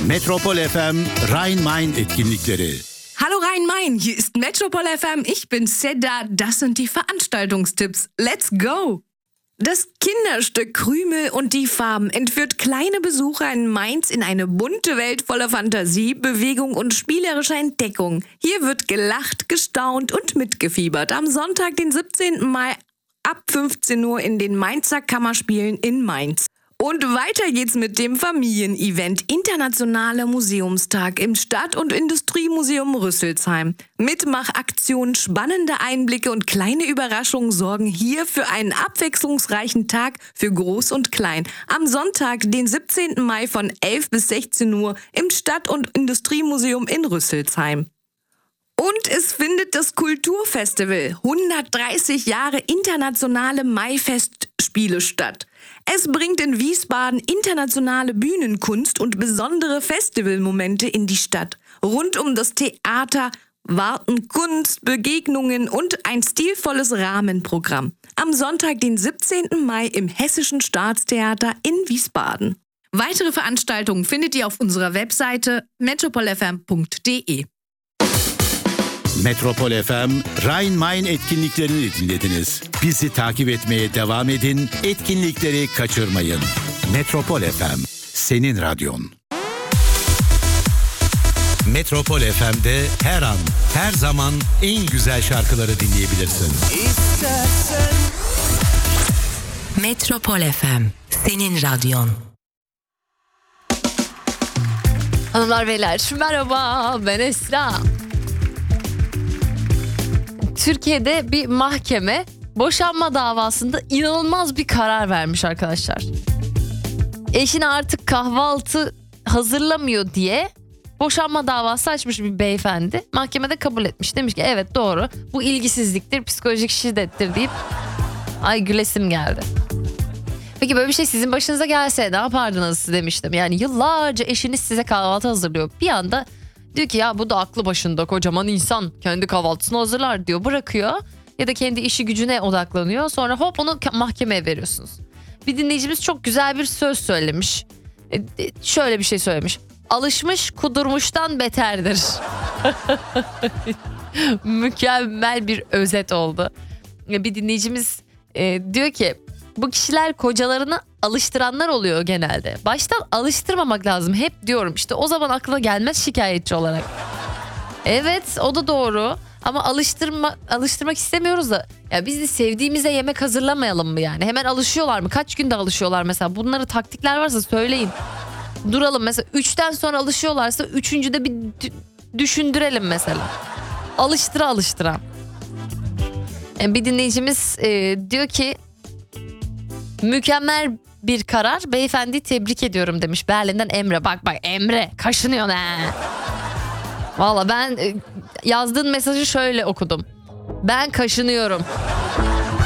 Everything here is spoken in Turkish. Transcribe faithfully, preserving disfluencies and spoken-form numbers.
Metropol F M Rhein-Main etkinlikleri. Hallo Rhein-Main, hier ist Metropol F M, ich bin Seda, das sind die Veranstaltungstipps. Let's go! Das Kinderstück Krümel und die Farben entführt kleine Besucher in Mainz in eine bunte Welt voller Fantasie, Bewegung und spielerischer Entdeckung. Hier wird gelacht, gestaunt und mitgefiebert. Am Sonntag, den siebzehnten Mai ab fünfzehn Uhr in den Mainzer Kammerspielen in Mainz. Und weiter geht's mit dem Familienevent Internationaler Museumstag im Stadt- und Industriemuseum Rüsselsheim. Mitmachaktionen, spannende Einblicke und kleine Überraschungen sorgen hier für einen abwechslungsreichen Tag für Groß und Klein. Am Sonntag, den siebzehnten Mai von elf bis sechzehn Uhr im Stadt- und Industriemuseum in Rüsselsheim. Und es findet das Kulturfestival hundertdreißig Jahre internationale Maifestspiele statt. Es bringt in Wiesbaden internationale Bühnenkunst und besondere Festivalmomente in die Stadt. Rund um das Theater warten Kunst, Begegnungen und ein stilvolles Rahmenprogramm. Am Sonntag, den siebzehnten Mai im Hessischen Staatstheater in Wiesbaden. Weitere Veranstaltungen findet ihr auf unserer Webseite metropol f m punkt d e. Metropol F M Rhein-Main etkinliklerini dinlediniz. Bizi takip etmeye devam edin, etkinlikleri kaçırmayın. Metropol F M, senin radyon. Metropol F M'de her an, her zaman en güzel şarkıları dinleyebilirsin. İstersen... Metropol F M, senin radyon. Hanımlar beyler merhaba, ben Esra. Türkiye'de bir mahkeme boşanma davasında inanılmaz bir karar vermiş arkadaşlar. Eşine artık kahvaltı hazırlamıyor diye boşanma davası açmış bir beyefendi. Mahkemede kabul etmiş. Demiş ki evet doğru, bu ilgisizliktir, psikolojik şiddettir deyip ay gülesim geldi. Peki böyle bir şey sizin başınıza gelse ne yapardınız demiştim. Yani yıllarca eşiniz size kahvaltı hazırlıyor. Bir anda diyor ki ya bu da aklı başında kocaman insan, kendi kahvaltısını hazırlar diyor, bırakıyor. Ya da kendi işi gücüne odaklanıyor. Sonra hop onu mahkemeye veriyorsunuz. Bir dinleyicimiz çok güzel bir söz söylemiş. Ee, şöyle bir şey söylemiş. Alışmış kudurmuştan beterdir. Mükemmel bir özet oldu. Bir dinleyicimiz e, diyor ki bu kişiler kocalarını alıştıranlar oluyor genelde. Baştan alıştırmamak lazım. Hep diyorum işte, o zaman aklına gelmez şikayetçi olarak. Evet, o da doğru. Ama alıştırma, alıştırmak istemiyoruz da. Ya biz de sevdiğimize yemek hazırlamayalım mı yani? Hemen alışıyorlar mı? Kaç günde alışıyorlar mesela? Bunları taktikler varsa söyleyin. Duralım mesela. Üçten sonra alışıyorlarsa üçüncüde bir düşündürelim mesela. Alıştıra alıştıra. Yani bir dinleyicimiz e, diyor ki mükemmel bir karar, beyefendi tebrik ediyorum demiş. Berlin'den Emre. Bak bak Emre kaşınıyor ne? Valla ben yazdığın mesajı şöyle okudum. Ben kaşınıyorum.